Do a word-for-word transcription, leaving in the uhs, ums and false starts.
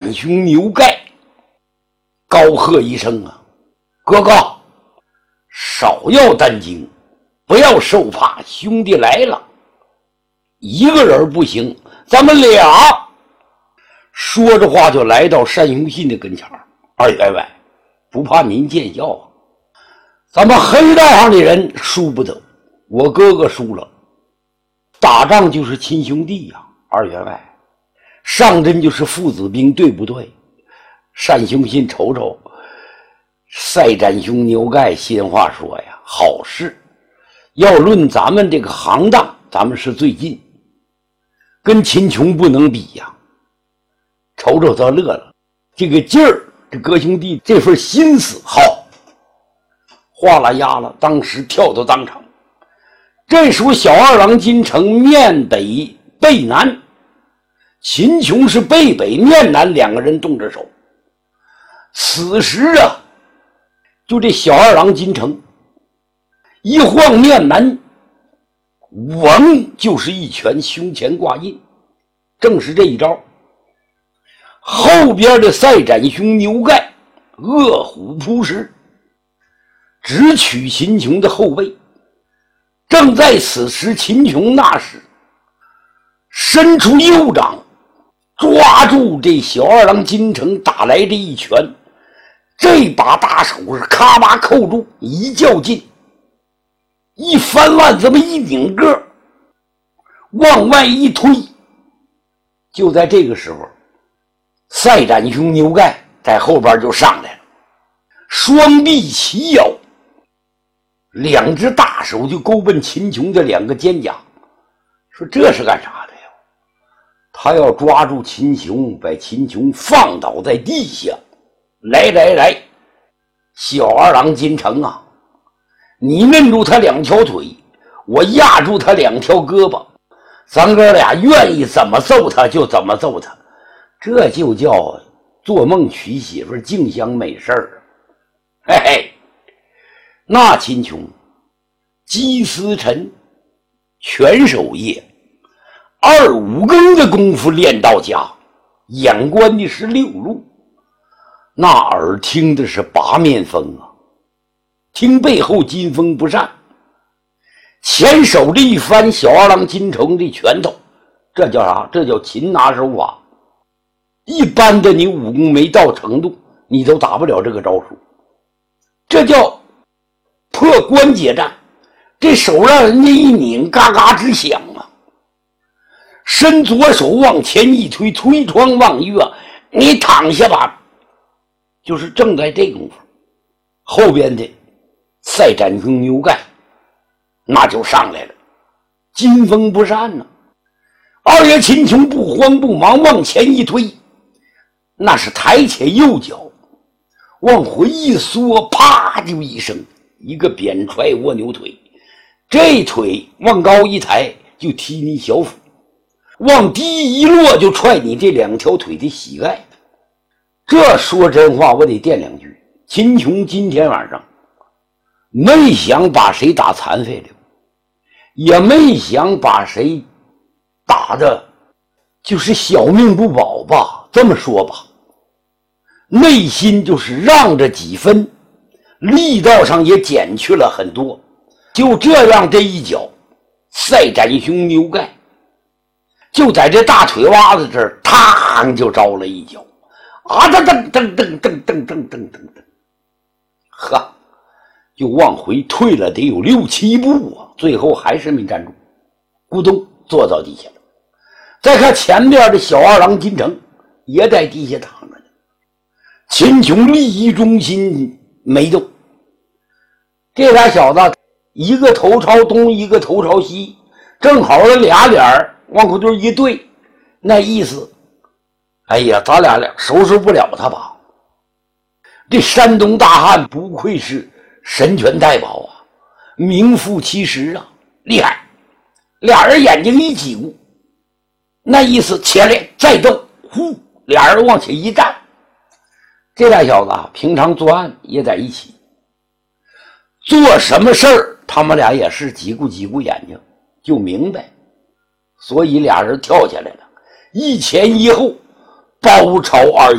展兄牛盖高喝一声啊，哥哥，少要担惊，不要受怕，兄弟来了。一个人不行，咱们俩。说着话就来到单雄信的跟前。二员外，不怕您见笑啊，咱们黑道上的人输不得，我哥哥输了，打仗就是亲兄弟呀、啊。二员外，上阵就是父子兵，对不对？单雄信瞅瞅赛展兄牛盖，心话说呀，好事。要论咱们这个行当，咱们是最近，跟秦琼不能比呀。瞅瞅他乐了，这个劲儿，这哥兄弟这份心思好，哗啦呀啦，当时跳到当场。这时候小二郎金城面北背南，秦琼是背北面南，两个人动着手。此时啊，就这小二郎金城一晃面南，嗡就是一拳，胸前挂印，正是这一招。后边的赛展兄牛盖饿虎扑食，直取秦琼的后背。正在此时，秦琼那时伸出右掌抓住这小二郎金城打来这一拳，这把大手是咔吧扣住，一较劲，一翻腕这么一拧个往外一推。就在这个时候，赛展兄牛盖在后边就上来了，双臂齐摇，两只大手就勾奔秦琼的两个肩胛，说这是干啥的呀？他要抓住秦琼，把秦琼放倒在地下。来来来，小二郎金城啊，你摁住他两条腿，我压住他两条胳膊，咱哥俩愿意怎么揍他就怎么揍他。这就叫做梦娶媳妇净香美事儿。嘿嘿，那秦琼鸡司晨全守夜，二五更的功夫练到家，眼观的是六路，那耳听的是八面风啊，听背后金风不善，前手这一翻小二郎金城的拳头，这叫啥？这叫擒拿手法。一般的你武功没到程度，你都打不了这个招数，这叫破关节战。这手让人家一拧，嘎嘎直响啊！伸左手往前一推，推窗望月，你躺下吧。就是正在这功夫，后边的赛展兄牛盖那就上来了，金风不善呢、啊。二爷秦琼不慌不忙往前一推，那是抬起右脚往回一缩，啪就一声，一个扁踹蜗牛腿，这腿往高一抬就踢你小腹，往低一落就踹你这两条腿的膝盖。这说真话我得垫两句，秦琼今天晚上没想把谁打残废了，也没想把谁打的就是小命不保吧，这么说吧，内心就是让着几分，力道上也减去了很多。就这样，这一脚赛展兄牛盖就在这大腿洼子这儿，嘡就招了一脚，啊噔噔噔噔噔噔噔噔噔噔，呵，就往回退了得有六七步啊，最后还是没站住，咕咚坐到地下了。再看前边的小二郎金城也在地下躺着呢，秦琼利益中心没动。这俩小子一个头朝东，一个头朝西，正好了俩脸往后头一对，那意思，哎呀，咱俩俩收拾不了他吧。这山东大汉不愧是神拳太保啊，名副其实啊，厉害。俩人眼睛一挤咕，那意思起来再斗，呼，俩人往前一站。这俩小子啊，平常作案也在一起，做什么事儿他们俩也是挤咕挤咕眼睛就明白，所以俩人跳下来了，一前一后包抄二